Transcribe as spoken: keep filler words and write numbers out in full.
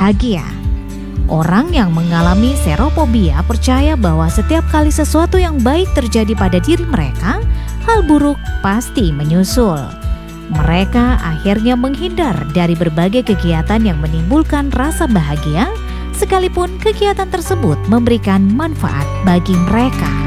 bahagia. Orang yang mengalami serophobia percaya bahwa setiap kali sesuatu yang baik terjadi pada diri mereka, hal buruk pasti menyusul. Mereka akhirnya menghindar dari berbagai kegiatan yang menimbulkan rasa bahagia, sekalipun kegiatan tersebut memberikan manfaat bagi mereka.